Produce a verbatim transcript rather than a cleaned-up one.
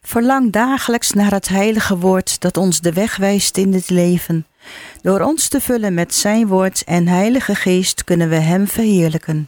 Verlang dagelijks naar het heilige woord dat ons de weg wijst in dit leven. Door ons te vullen met zijn woord en heilige geest kunnen we hem verheerlijken.